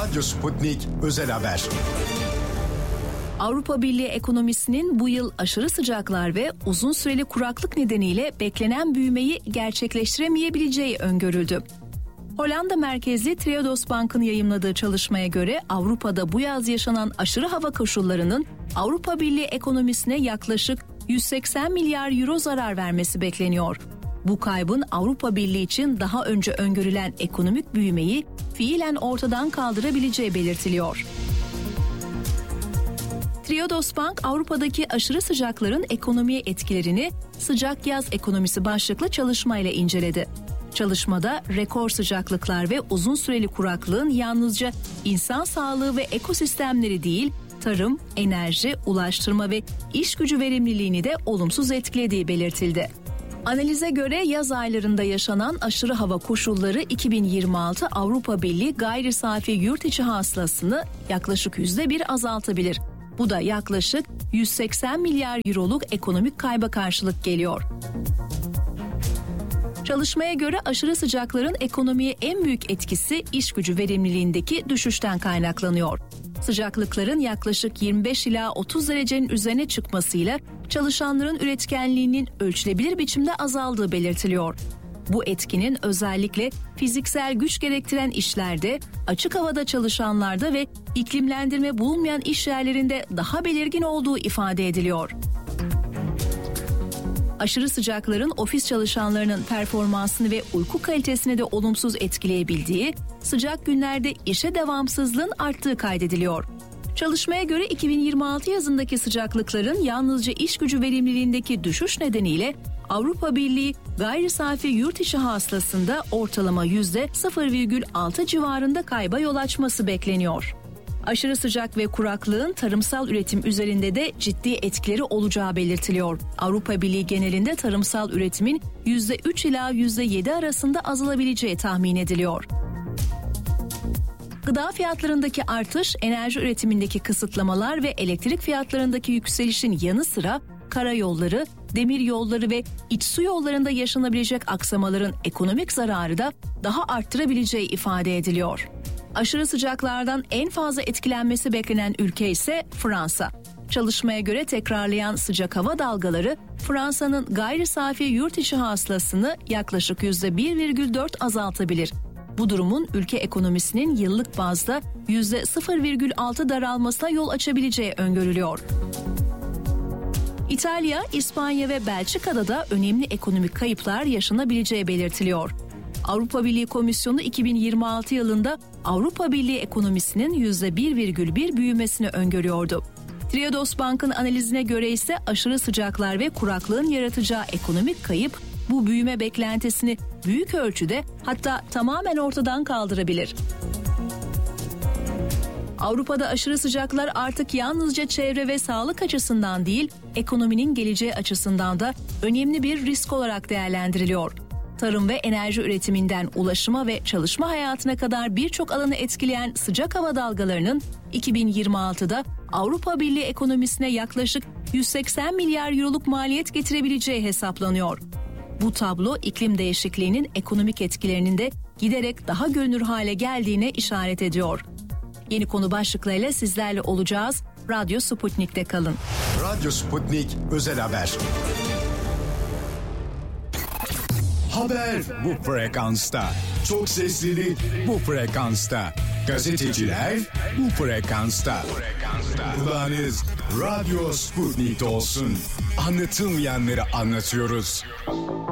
Radyo Sputnik Özel Haber. Avrupa Birliği ekonomisinin bu yıl aşırı sıcaklar ve uzun süreli kuraklık nedeniyle beklenen büyümeyi gerçekleştiremeyebileceği öngörüldü. Hollanda merkezli Triodos Bank'ın yayımladığı çalışmaya göre Avrupa'da bu yaz yaşanan aşırı hava koşullarının Avrupa Birliği ekonomisine yaklaşık 180 milyar euro zarar vermesi bekleniyor. Bu kaybın Avrupa Birliği için daha önce öngörülen ekonomik büyümeyi fiilen ortadan kaldırabileceği belirtiliyor. Triodos Bank, Avrupa'daki aşırı sıcakların ekonomiye etkilerini Sıcak Yaz Ekonomisi başlıklı çalışmayla inceledi. Çalışmada rekor sıcaklıklar ve uzun süreli kuraklığın yalnızca insan sağlığı ve ekosistemleri değil, tarım, enerji, ulaştırma ve iş gücü verimliliğini de olumsuz etkilediği belirtildi. Analize göre yaz aylarında yaşanan aşırı hava koşulları 2026 Avrupa Birliği gayri safi yurt içi hasılasını yaklaşık %1 azaltabilir. Bu da yaklaşık 180 milyar euroluk ekonomik kayba karşılık geliyor. Çalışmaya göre aşırı sıcakların ekonomiye en büyük etkisi iş gücü verimliliğindeki düşüşten kaynaklanıyor. Sıcaklıkların yaklaşık 25 ila 30 derecenin üzerine çıkmasıyla çalışanların üretkenliğinin ölçülebilir biçimde azaldığı belirtiliyor. Bu etkinin özellikle fiziksel güç gerektiren işlerde, açık havada çalışanlarda ve iklimlendirme bulunmayan iş yerlerinde daha belirgin olduğu ifade ediliyor. Aşırı sıcakların ofis çalışanlarının performansını ve uyku kalitesini de olumsuz etkileyebildiği, sıcak günlerde işe devamsızlığın arttığı kaydediliyor. Çalışmaya göre 2026 yazındaki sıcaklıkların yalnızca iş gücü verimliliğindeki düşüş nedeniyle Avrupa Birliği gayri safi yurt içi hasılasında ortalama %0,6 civarında kayba yol açması bekleniyor. Aşırı sıcak ve kuraklığın tarımsal üretim üzerinde de ciddi etkileri olacağı belirtiliyor. Avrupa Birliği genelinde tarımsal üretimin %3 ila %7 arasında azalabileceği tahmin ediliyor. Gıda fiyatlarındaki artış, enerji üretimindeki kısıtlamalar ve elektrik fiyatlarındaki yükselişin yanı sıra karayolları, demir yolları ve iç su yollarında yaşanabilecek aksamaların ekonomik zararı da daha arttırabileceği ifade ediliyor. Aşırı sıcaklardan en fazla etkilenmesi beklenen ülke ise Fransa. Çalışmaya göre tekrarlayan sıcak hava dalgaları Fransa'nın gayri safi yurt içi hasılasını yaklaşık %1,4 azaltabilir. Bu durumun ülke ekonomisinin yıllık bazda %0,6 daralmasına yol açabileceği öngörülüyor. İtalya, İspanya ve Belçika'da da önemli ekonomik kayıplar yaşanabileceği belirtiliyor. Avrupa Birliği Komisyonu 2026 yılında Avrupa Birliği ekonomisinin %1,1 büyümesini öngörüyordu. Triodos Bank'ın analizine göre ise aşırı sıcaklar ve kuraklığın yaratacağı ekonomik kayıp bu büyüme beklentisini büyük ölçüde hatta tamamen ortadan kaldırabilir. Avrupa'da aşırı sıcaklar artık yalnızca çevre ve sağlık açısından değil, ekonominin geleceği açısından da önemli bir risk olarak değerlendiriliyor. Tarım ve enerji üretiminden ulaşıma ve çalışma hayatına kadar birçok alanı etkileyen sıcak hava dalgalarının 2026'da Avrupa Birliği ekonomisine yaklaşık 180 milyar euroluk maliyet getirebileceği hesaplanıyor. Bu tablo iklim değişikliğinin ekonomik etkilerinin de giderek daha görünür hale geldiğine işaret ediyor. Yeni konu başlıklarıyla sizlerle olacağız. Radyo Sputnik'te kalın. Radyo Sputnik Özel Haber. Haber bu frekansta. Çok seslili bu frekansta. Gazeteciler bu frekansta. Kulağınız Radyo Sputnik'te olsun. Anlatılmayanları anlatıyoruz.